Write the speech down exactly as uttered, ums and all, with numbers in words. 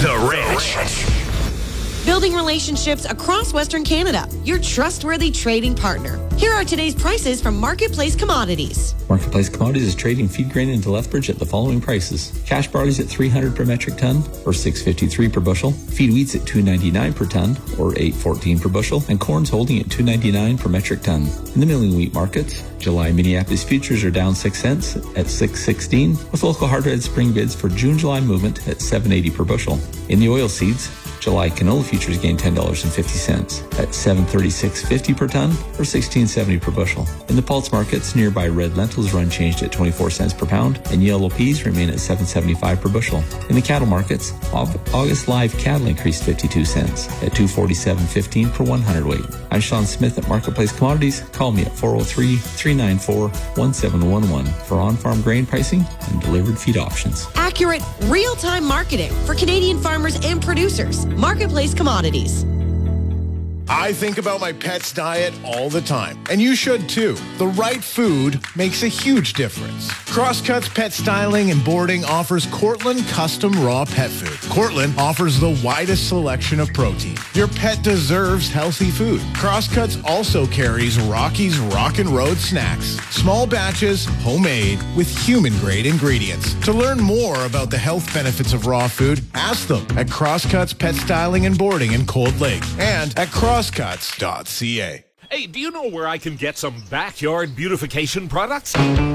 The Ranch. Building relationships across Western Canada, your trustworthy trading partner. Here are today's prices from Marketplace Commodities. Marketplace Commodities is trading feed grain into Lethbridge at the following prices. Cash barley's at three hundred per metric ton, or six fifty-three per bushel. Feed wheat's at two ninety-nine per ton, or eight fourteen per bushel. And corn's holding at two ninety-nine per metric ton. In the milling wheat markets, July Minneapolis futures are down six cents at six sixteen, with local hard red spring bids for June-July movement at seven eighty per bushel. In the oil seeds, July canola futures gained ten dollars and fifty cents at seven thirty-six fifty per ton, or sixteen seventy per bushel. In the pulse markets, nearby red lentils run changed at twenty-four cents per pound, and yellow peas remain at seven seventy-five per bushel. In the cattle markets, August live cattle increased fifty-two cents at two forty-seven fifteen per one hundred weight. I'm Sean Smith at Marketplace Commodities. Call me at four oh three, three nine four, one seven one one for on-farm grain pricing and delivered feed options. Accurate, real-time marketing for Canadian farmers and producers. Marketplace Commodities. I think about my pet's diet all the time, and you should too. The right food makes a huge difference. Crosscuts Pet Styling and Boarding offers Cortland Custom Raw Pet Food. Cortland offers the widest selection of protein. Your pet deserves healthy food. Crosscuts also carries Rocky's Rockin' Road Snacks. Small batches, homemade, with human-grade ingredients. To learn more about the health benefits of raw food, ask them at Crosscuts Pet Styling and Boarding in Cold Lake and at crosscuts dot c a. Hey, do you know where I can get some backyard beautification products?